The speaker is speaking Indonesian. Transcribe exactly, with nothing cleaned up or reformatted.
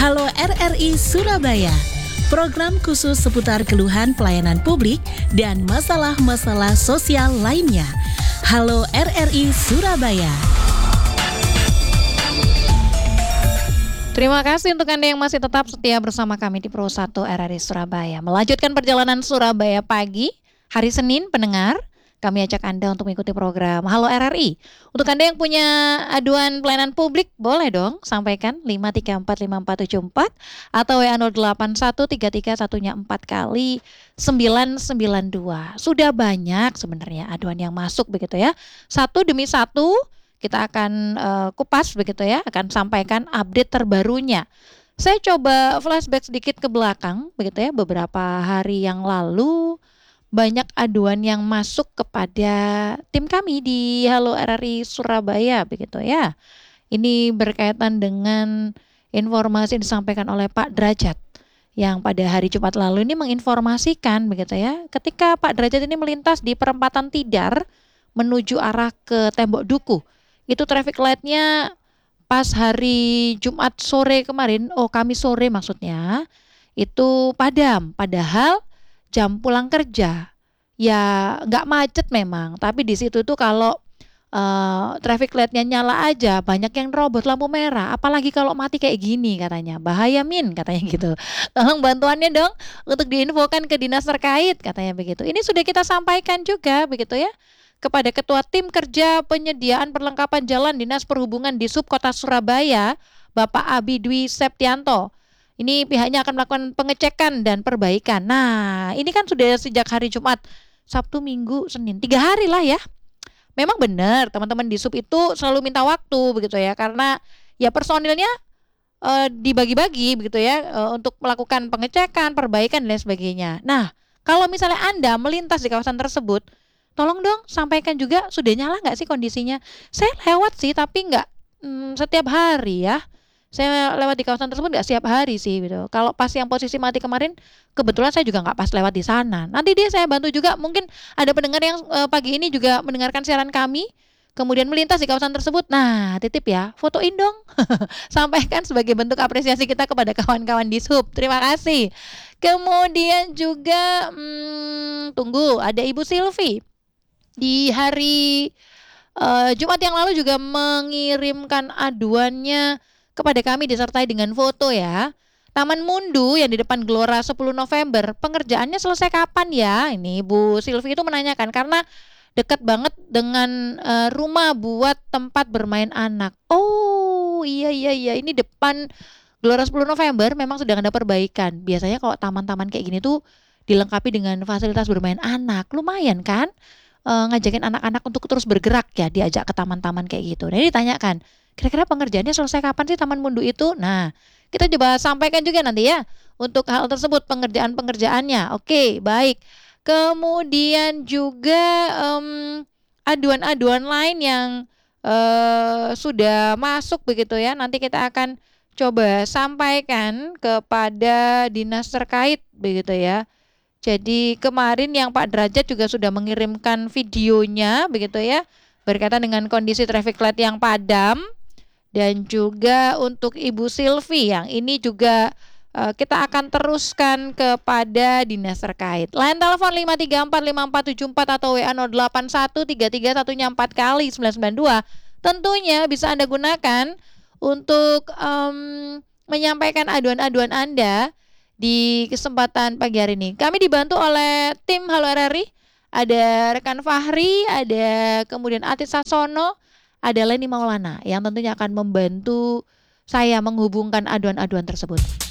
Halo R R I Surabaya, program khusus seputar keluhan pelayanan publik dan masalah-masalah sosial lainnya. Halo R R I Surabaya. Terima kasih untuk Anda yang masih tetap setia bersama kami di Pro satu R R I Surabaya. Melanjutkan perjalanan Surabaya pagi, hari Senin pendengar. Kami ajak Anda untuk mengikuti program Halo R R I. Untuk Anda yang punya aduan pelayanan publik, boleh dong sampaikan lima tiga empat lima empat tujuh empat atau W A nol delapan satu tiga tiga satunya empat kali sembilan sembilan dua. Sudah banyak sebenarnya aduan yang masuk begitu ya. Satu demi satu kita akan uh, kupas begitu ya, akan sampaikan update terbarunya. Saya coba flashback sedikit ke belakang begitu ya, beberapa hari yang lalu banyak aduan yang masuk kepada tim kami di Halo R R I Surabaya begitu ya. Ini berkaitan dengan informasi yang disampaikan oleh Pak Derajat yang pada hari Jumat lalu ini menginformasikan begitu ya. Ketika Pak Derajat ini melintas di perempatan Tidar menuju arah ke Tembok Duku, itu traffic light-nya pas hari Jumat sore kemarin, oh Kamis sore maksudnya, itu padam. Padahal jam pulang kerja ya nggak macet memang, tapi di situ tuh kalau uh, traffic light-nya nyala aja banyak yang robot lampu merah, apalagi kalau mati kayak gini katanya bahaya min katanya gitu. Tolong bantuannya dong untuk diinfokan ke dinas terkait katanya begitu. Ini sudah kita sampaikan juga begitu ya kepada Ketua Tim Kerja Penyediaan Perlengkapan Jalan Dinas Perhubungan di Sub Kota Surabaya, Bapak Abi Dwi Septianto. Ini pihaknya akan melakukan pengecekan dan perbaikan. Nah, ini kan sudah sejak hari Jumat, Sabtu, Minggu, Senin, tiga hari lah ya. Memang benar teman-teman di sub itu selalu minta waktu begitu ya, karena ya personilnya e, dibagi-bagi begitu ya e, untuk melakukan pengecekan, perbaikan dan lain sebagainya. Nah, kalau misalnya Anda melintas di kawasan tersebut, tolong dong sampaikan juga sudah nyala nggak sih kondisinya. Saya lewat sih tapi nggak hmm, setiap hari ya. Saya lewat di kawasan tersebut nggak setiap hari sih gitu. Kalau pas yang posisi mati kemarin, kebetulan saya juga nggak pas lewat di sana. Nanti dia saya bantu juga. Mungkin ada pendengar yang uh, pagi ini juga mendengarkan siaran kami, kemudian melintas di kawasan tersebut. Nah, titip ya, fotoin dong. Sampaikan sebagai bentuk apresiasi kita kepada kawan-kawan di sub. Terima kasih. Kemudian juga, hmm, tunggu, ada Ibu Silvi di hari uh, Jumat yang lalu juga mengirimkan aduannya kepada kami disertai dengan foto ya. Taman Mundu yang di depan Gelora sepuluh November, pengerjaannya selesai kapan ya? Ini Bu Silvi itu menanyakan karena dekat banget dengan uh, rumah buat tempat bermain anak. Oh iya iya iya, ini depan Gelora sepuluh November memang sedang ada perbaikan. Biasanya kalau taman-taman kayak gini tuh dilengkapi dengan fasilitas bermain anak. Lumayan kan? Uh, ngajakin anak-anak untuk terus bergerak ya, diajak ke taman-taman kayak gitu. Nah, ini ditanyakan, kira-kira pengerjaannya selesai kapan sih Taman Mundu itu? Nah, kita coba sampaikan juga nanti ya untuk hal tersebut pengerjaan-pengerjaannya. Oke, baik. Kemudian juga um, aduan-aduan lain yang uh, sudah masuk begitu ya. Nanti kita akan coba sampaikan kepada dinas terkait begitu ya. Jadi kemarin yang Pak Derajat juga sudah mengirimkan videonya begitu ya, berkaitan dengan kondisi traffic light yang padam. Dan juga untuk Ibu Silvi yang ini juga uh, kita akan teruskan kepada dinas terkait. Line telepon lima tiga empat lima empat tujuh empat atau W A nol delapan satu tiga tiga satunya empat kali sembilan sembilan dua. Tentunya bisa Anda gunakan untuk um, menyampaikan aduan-aduan Anda di kesempatan pagi hari ini. Kami dibantu oleh tim Halo R R I. Ada rekan Fahri, ada kemudian Atis Sasono, ada Leni Maulana yang tentunya akan membantu saya menghubungkan aduan-aduan tersebut.